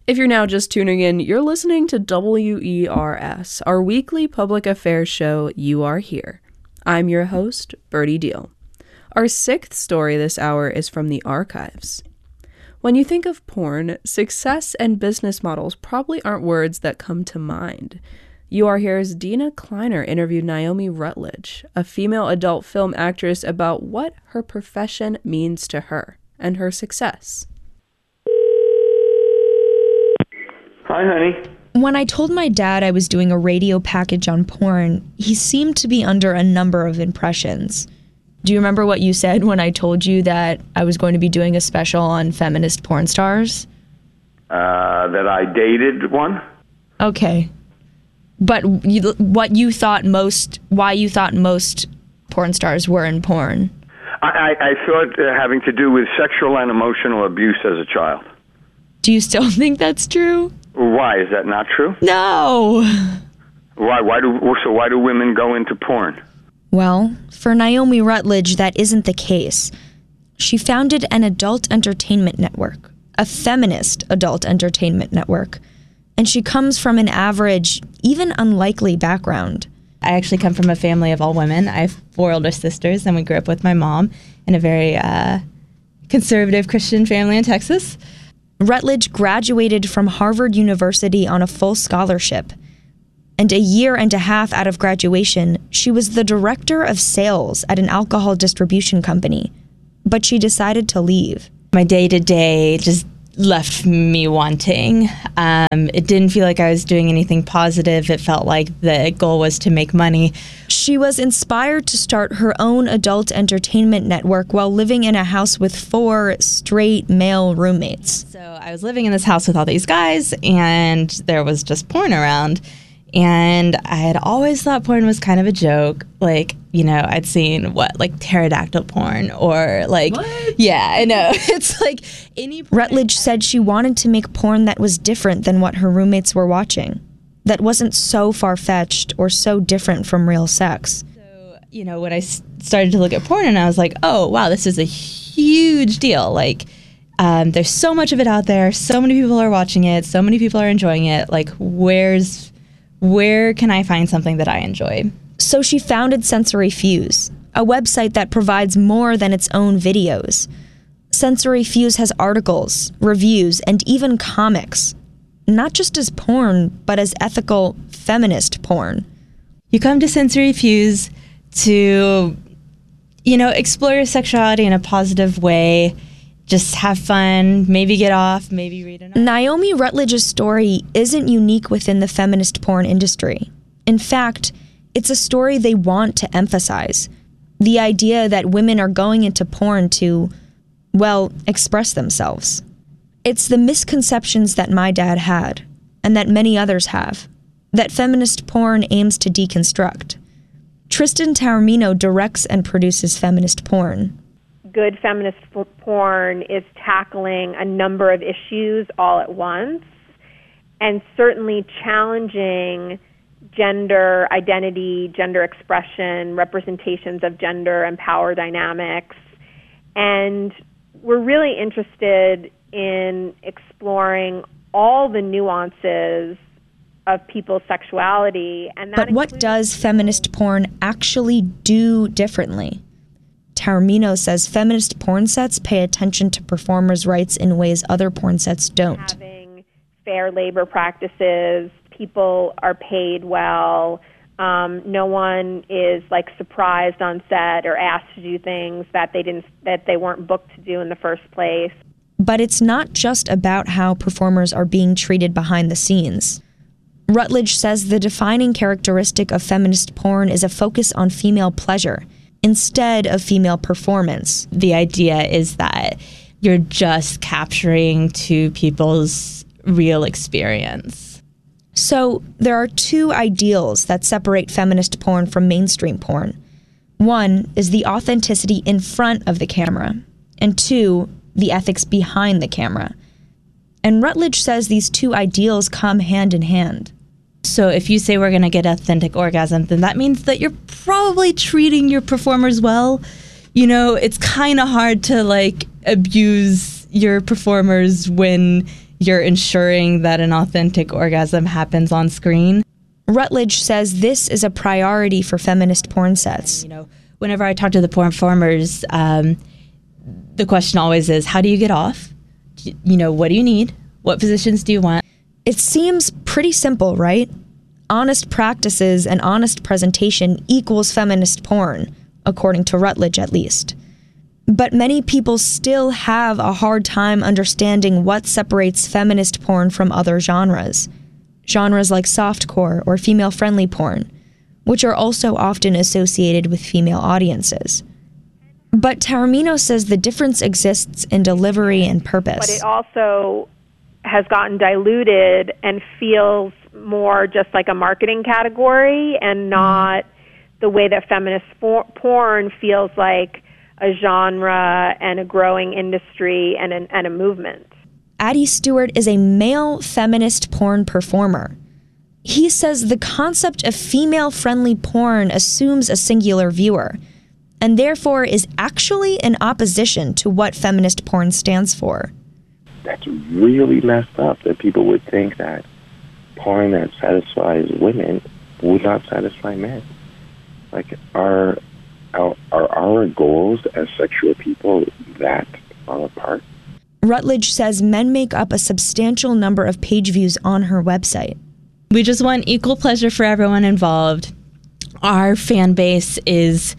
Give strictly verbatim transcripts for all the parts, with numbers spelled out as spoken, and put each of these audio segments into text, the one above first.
If you're now just tuning in, you're listening to W E R S, our weekly public affairs show, You Are Here. I'm your host, Birdie Deal. Our sixth story this hour is from the archives. When you think of porn, success and business models probably aren't words that come to mind. You Are Here's Dina Kleiner interviewed Naomi Rutledge, a female adult film actress, about what her profession means to her and her success. Hi, honey. When I told my dad I was doing a radio package on porn, he seemed to be under a number of impressions. Do you remember what you said when I told you that I was going to be doing a special on feminist porn stars? Uh, that I dated one? Okay. But you, what you thought most, why you thought most porn stars were in porn? I, I, I thought uh, having to do with sexual and emotional abuse as a child. Do you still think that's true? Why? Is that not true? No. Why? Why do so? Why do women go into porn? Well, for Naomi Rutledge, that isn't the case. She founded an adult entertainment network, a feminist adult entertainment network, and she comes from an average, even unlikely background. I actually come from a family of all women. I have four older sisters, and we grew up with my mom in a very uh, conservative Christian family in Texas. Rutledge graduated from Harvard University on a full scholarship. And a year and a half out of graduation, she was the director of sales at an alcohol distribution company. But she decided to leave. My day-to-day just left me wanting. Um, it didn't feel like I was doing anything positive. It felt like the goal was to make money. She was inspired to start her own adult entertainment network while living in a house with four straight male roommates. So I was living in this house with all these guys, and there was just porn around. And I had always thought porn was kind of a joke. Like, you know, I'd seen, what, like pterodactyl porn or like... What? Yeah, I know. It's like any porn... Rutledge said she wanted to make porn that was different than what her roommates were watching. That wasn't so far-fetched or so different from real sex. So, you know, when I started to look at porn, and I was like, oh, wow, this is a huge deal. Like, um, there's so much of it out there. So many people are watching it. So many people are enjoying it. Like, where's... Where can I find something that I enjoy? So she founded Sensory Fuse, a website that provides more than its own videos. Sensory Fuse has articles, reviews, and even comics. Not just as porn, but as ethical, feminist porn. You come to Sensory Fuse to, you know, explore your sexuality in a positive way. Just have fun, maybe get off, maybe read an article. Naomi Rutledge's story isn't unique within the feminist porn industry. In fact, it's a story they want to emphasize. The idea that women are going into porn to, well, express themselves. It's the misconceptions that my dad had, and that many others have, that feminist porn aims to deconstruct. Tristan Taormino directs and produces feminist porn. Good feminist porn is tackling a number of issues all at once, and certainly challenging gender identity, gender expression, representations of gender and power dynamics. And we're really interested in exploring all the nuances of people's sexuality. And that but what includes- does feminist porn actually do differently? Taormino says feminist porn sets pay attention to performers' rights in ways other porn sets don't. Having fair labor practices, people are paid well, um, no one is like surprised on set or asked to do things that they didn't, that they weren't booked to do in the first place. But it's not just about how performers are being treated behind the scenes. Rutledge says the defining characteristic of feminist porn is a focus on female pleasure instead of female performance. The idea is that you're just capturing two people's real experience. So there are two ideals that separate feminist porn from mainstream porn. One is the authenticity in front of the camera, and two, the ethics behind the camera. And Rutledge says these two ideals come hand in hand. So if you say we're going to get authentic orgasm, then that means that you're probably treating your performers well. You know, it's kind of hard to like abuse your performers when you're ensuring that an authentic orgasm happens on screen. Rutledge says this is a priority for feminist porn sets. You know, whenever I talk to the porn performers, um, the question always is, how do you get off? You know, what do you need? What positions do you want? It seems pretty simple, right? Honest practices and honest presentation equals feminist porn, according to Rutledge at least. But many people still have a hard time understanding what separates feminist porn from other genres. Genres like softcore or female-friendly porn, which are also often associated with female audiences. But Taormino says the difference exists in delivery and purpose. But it also has gotten diluted and feels more just like a marketing category and not the way that feminist for- porn feels like a genre and a growing industry and, an, and a movement. Addie Stewart is a male feminist porn performer. He says the concept of female-friendly porn assumes a singular viewer, and therefore is actually in opposition to what feminist porn stands for. That's really messed up that people would think that porn that satisfies women would not satisfy men. Like, are, are, are our goals as sexual people that far apart? Rutledge says men make up a substantial number of page views on her website. We just want equal pleasure for everyone involved. Our fan base is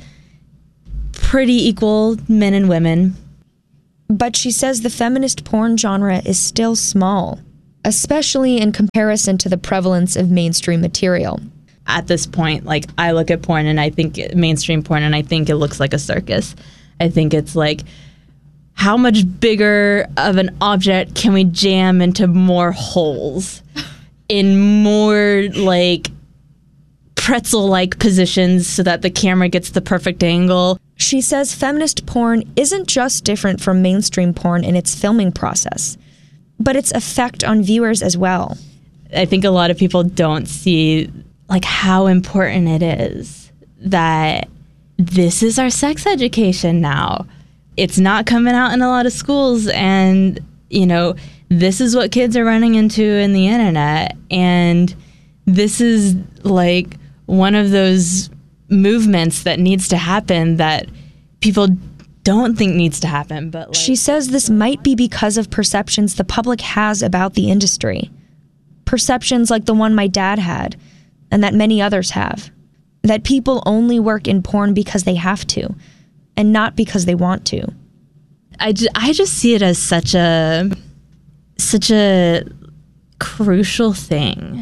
pretty equal, men and women. But she says the feminist porn genre is still small, especially in comparison to the prevalence of mainstream material. At this point, like, I look at porn and I think mainstream porn and I think it looks like a circus. I think it's like, how much bigger of an object can we jam into more holes in more like pretzel-like positions so that the camera gets the perfect angle? She says feminist porn isn't just different from mainstream porn in its filming process, but its effect on viewers as well. I think a lot of people don't see like how important it is that this is our sex education now. It's not coming out in a lot of schools, and, you know, this is what kids are running into in the internet, and this is like one of those movements that needs to happen that people don't think needs to happen. But like, she says this might be because of perceptions the public has about the industry. Perceptions like the one my dad had, and that many others have. That people only work in porn because they have to, and not because they want to. I, ju- I just see it as such a such a crucial thing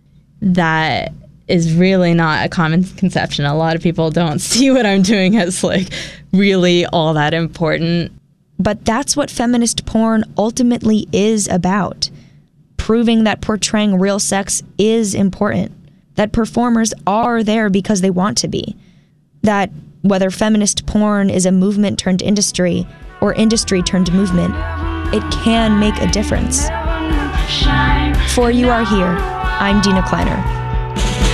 that is really not a common conception. A lot of people don't see what I'm doing as like really all that important. But that's what feminist porn ultimately is about. Proving that portraying real sex is important. That performers are there because they want to be. That whether feminist porn is a movement turned industry or industry turned movement, it can make a difference. For You Are Here, I'm Dina Kleiner.